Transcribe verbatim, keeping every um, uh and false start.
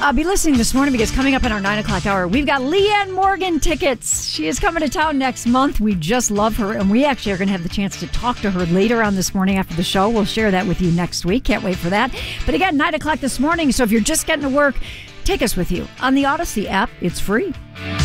uh, be listening this morning because coming up in our nine o'clock hour, we've got Leanne Morgan tickets. She is coming to town next month. We just love her, and we actually are going to have the chance to talk to her later on this morning after the show. We'll share that with you next week. Can't wait for that. But again, nine o'clock this morning, so if you're just getting to work, take us with you on the Odyssey app. It's free.